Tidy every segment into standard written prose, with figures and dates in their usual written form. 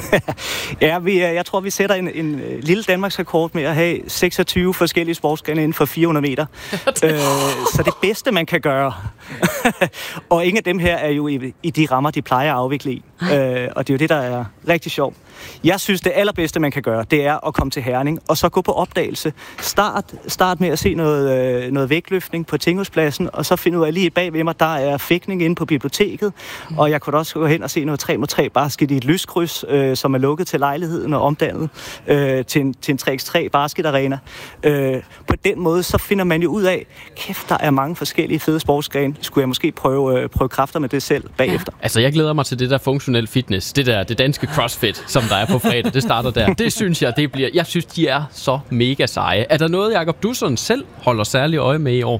Ja, jeg tror, vi sætter en lille Danmarksrekord med at have 26 forskellige sportsgrene inden for 400 meter. Så det bedste, man kan gøre. Og ingen af dem her er jo i de rammer, de plejer at afvikle i. Og det er jo det, der er rigtig sjovt. Jeg synes, det allerbedste, man kan gøre, det er at komme til Herning, og så gå på opdagelse. Start med at se noget vægtløftning på Tinghuspladsen, og så finde ud af lige bag ved mig, der er fægtning inde på biblioteket, og jeg kunne også gå hen og se noget 3x3 basket i et lyskryds, som er lukket til lejligheden og omdannet til en 3x3 basketarena. På den måde, så finder man jo ud af, kæft, der er mange forskellige fede sportsgrene. Skulle jeg måske prøve kræfter med det selv bagefter? Ja. Altså, jeg glæder mig til det der funktionel fitness, det danske CrossFit, som der er på fredag. Det starter der. Det synes jeg, jeg synes, de er så mega seje. Er der noget, Jakob, du sådan selv holder særlig øje med i år?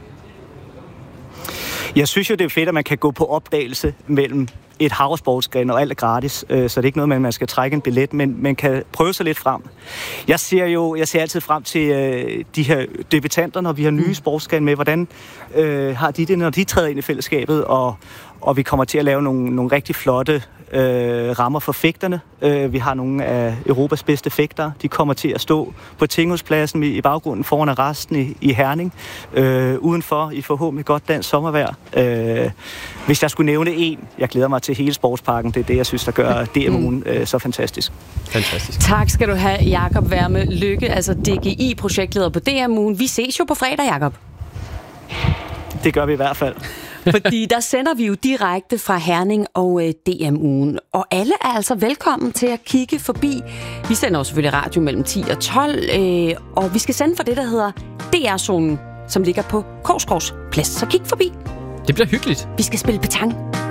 Jeg synes jo, det er fedt, at man kan gå på opdagelse mellem et hav af sportsgrene, og alt er gratis, så det er ikke noget, man skal trække en billet, men man kan prøve sig lidt frem. Jeg ser altid frem til de her debutanter, når vi har nye sportsgrene med. Hvordan har de det, når de træder ind i fællesskabet, og vi kommer til at lave nogle rigtig flotte rammer for fægterne. Vi har nogle af Europas bedste fægtere. De kommer til at stå på Tinghuspladsen i baggrunden foran arresten i Herning. Udenfor i forhåbentlig godt dansk sommervejr. Hvis jeg skulle nævne en, jeg glæder mig til hele sportsparken. Det er det, jeg synes, der gør DMU'en så fantastisk. Fantastisk. Tak skal du have, Jakob Værme Lykke, altså DGI-projektleder på DMU'en. Vi ses jo på fredag, Jakob. Det gør vi i hvert fald. Fordi der sender vi jo direkte fra Herning og DMU'en. Og alle er altså velkommen til at kigge forbi. Vi sender jo selvfølgelig radio mellem 10 og 12. Og vi skal sende for det, der hedder DR-zonen, som ligger på Korsgårds Plads. Så kig forbi. Det bliver hyggeligt. Vi skal spille petanque.